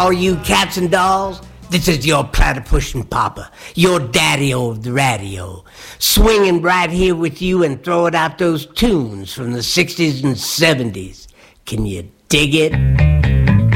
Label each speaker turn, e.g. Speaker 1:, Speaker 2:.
Speaker 1: all you cats and dolls, this is your platypus papa, your daddy-o of the radio, swinging right here with you and throwing out those tunes from the 60s and 70s. Can you dig it?